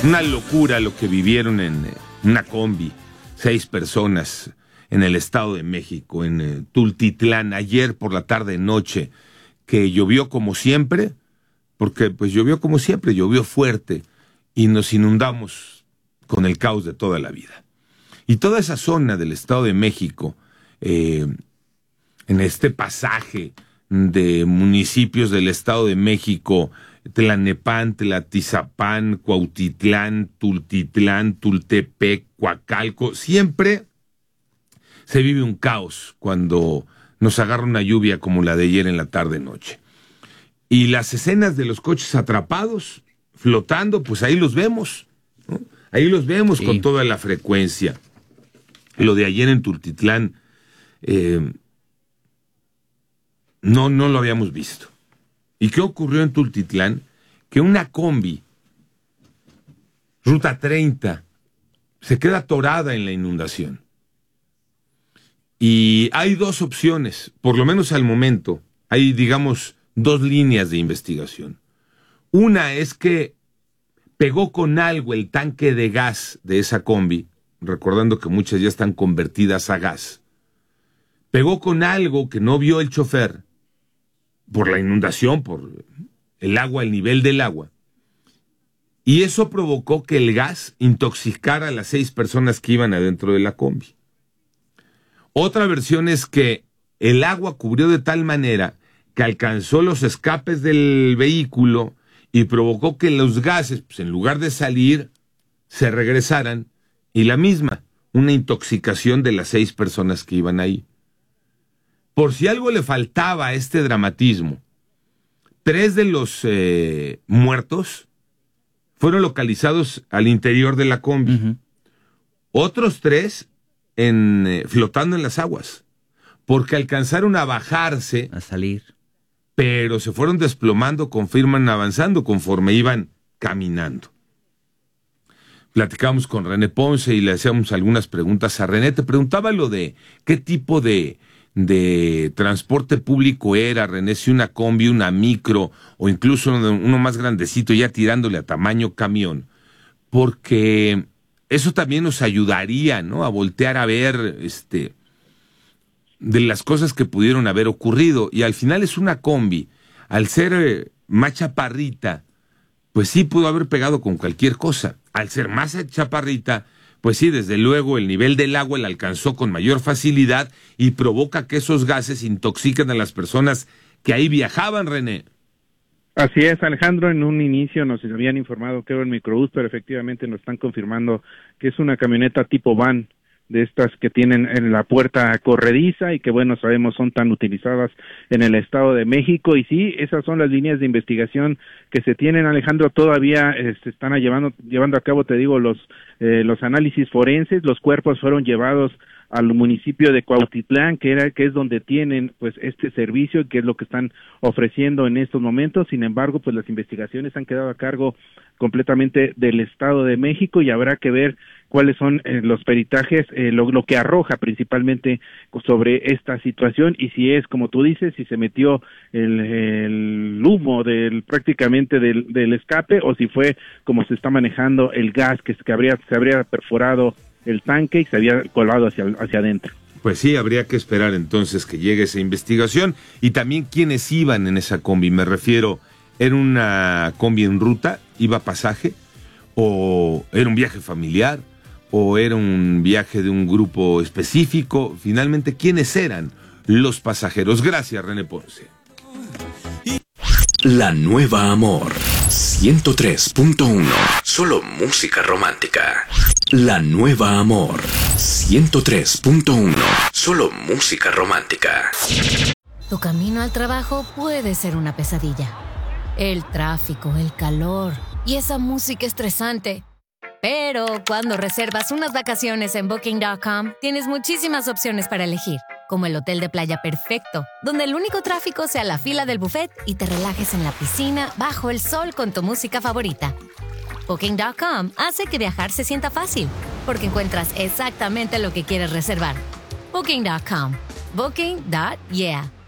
Una locura lo que vivieron en una combi, 6 personas en el Estado de México, en Tultitlán, ayer por la tarde-noche, que llovió como siempre, porque pues llovió como siempre, llovió fuerte, y nos inundamos con el caos de toda la vida. Y toda esa zona del Estado de México, en este pasaje de municipios del Estado de México, Tlalnepantla, Tlatizapán, Cuautitlán, Tultitlán, Tultepec, Coacalco, siempre se vive un caos cuando nos agarra una lluvia como la de ayer en la tarde-noche. Y las escenas de los coches atrapados, flotando, pues ahí los vemos, ¿no? Ahí los vemos con toda la frecuencia. Lo de ayer en Tultitlán, no lo habíamos visto. ¿Y qué ocurrió en Tultitlán? Que una combi, Ruta 30, se queda atorada en la inundación. Y hay 2 opciones, por lo menos al momento, hay, digamos, 2 líneas de investigación. Una es que pegó con algo el tanque de gas de esa combi, recordando que muchas ya están convertidas a gas. Pegó con algo que no vio el chofer, por la inundación, por el agua, el nivel del agua. Y eso provocó que el gas intoxicara a las 6 personas que iban adentro de la combi. Otra versión es que el agua cubrió de tal manera que alcanzó los escapes del vehículo y provocó que los gases, pues, en lugar de salir, se regresaran, y la misma, una intoxicación de las 6 personas que iban ahí. Por si algo le faltaba a este dramatismo, 3 de los muertos fueron localizados al interior de la combi. Uh-huh. Otros 3 flotando en las aguas, porque alcanzaron a bajarse, a salir, pero se fueron desplomando conforme iban avanzando, conforme iban caminando. Platicamos con René Ponce y le hacíamos algunas preguntas a René. Te preguntaba lo de qué tipo de transporte público era, René, si una combi, una micro, o incluso uno más grandecito, ya tirándole a tamaño camión, porque eso también nos ayudaría, ¿no?, a voltear a ver de las cosas que pudieron haber ocurrido. Y al final es una combi, al ser más chaparrita, pues sí pudo haber pegado con cualquier cosa. Al ser más chaparrita, pues sí, desde luego el nivel del agua la alcanzó con mayor facilidad y provoca que esos gases intoxiquen a las personas que ahí viajaban, René. Así es, Alejandro. En un inicio nos habían informado que era un microbús, pero efectivamente nos están confirmando que es una camioneta tipo van, de estas que tienen en la puerta corrediza y que, bueno, sabemos son tan utilizadas en el Estado de México. Y sí, esas son las líneas de investigación que se tienen, Alejandro. Todavía se están llevando a cabo, te digo, los análisis forenses. Los cuerpos fueron llevados al municipio de Cuautitlán, que es donde tienen pues este servicio, que es lo que están ofreciendo en estos momentos. Sin embargo, pues las investigaciones han quedado a cargo completamente del Estado de México y habrá que ver cuáles son los peritajes, lo que arroja principalmente sobre esta situación, y si es, como tú dices, si se metió el humo prácticamente del escape, o si fue como se está manejando el gas que se habría perforado el tanque y se había colado hacia adentro. Pues sí, habría que esperar entonces que llegue esa investigación, y también quiénes iban en esa combi. Me refiero, ¿era una combi en ruta, iba pasaje, o era un viaje familiar, o era un viaje de un grupo específico? Finalmente, ¿quiénes eran los pasajeros? Gracias, René Ponce. La Nueva Amor 103.1. Solo música romántica. La Nueva Amor 103.1. Solo música romántica. Tu camino al trabajo puede ser una pesadilla. El tráfico, el calor y esa música estresante. Pero cuando reservas unas vacaciones en Booking.com, tienes muchísimas opciones para elegir, como el hotel de playa perfecto, donde el único tráfico sea la fila del buffet y te relajes en la piscina bajo el sol con tu música favorita. Booking.com hace que viajar se sienta fácil, porque encuentras exactamente lo que quieres reservar. Booking.com. Booking.yeah.